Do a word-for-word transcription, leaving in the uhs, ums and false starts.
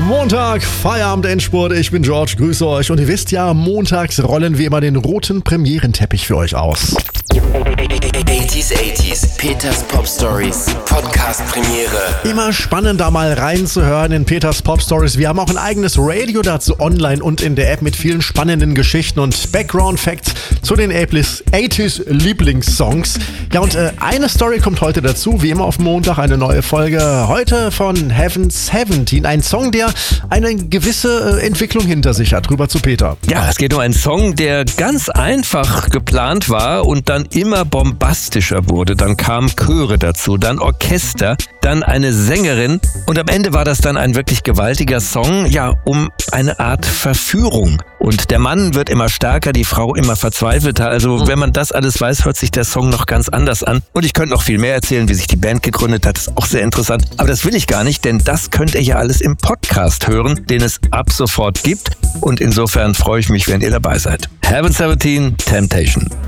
Montag, Feierabend, Endspurt. Ich bin George, grüße euch. Und ihr wisst ja, montags rollen wir immer den roten Premierenteppich für euch aus. achtziger, achtziger, Peters Pop Stories, Podcast Premiere. Immer spannend, da mal reinzuhören in Peters Pop Stories. Wir haben auch ein eigenes Radio dazu online und in der App mit vielen spannenden Geschichten und Background Facts zu den achtziger Lieblingssongs. Ja, und äh, eine Story kommt heute dazu, wie immer auf Montag, eine neue Folge. Heute von Heaven siebzehn, ein Song, der eine gewisse äh, Entwicklung hinter sich hat. Rüber zu Peter. Ja, es geht um einen Song, der ganz einfach geplant war und dann immer bombastischer wurde. Dann kamen Chöre dazu, dann Orchester, dann eine Sängerin und am Ende war das dann ein wirklich gewaltiger Song, ja, um eine Art Verführung. Und der Mann wird immer stärker, die Frau immer verzweifelter. Also wenn man das alles weiß, hört sich der Song noch ganz anders an. Und ich könnte noch viel mehr erzählen, wie sich die Band gegründet hat. Das ist auch sehr interessant. Aber das will ich gar nicht, denn das könnt ihr ja alles im Podcast hören, den es ab sofort gibt. Und insofern freue ich mich, wenn ihr dabei seid. Heaven siebzehn, Temptation.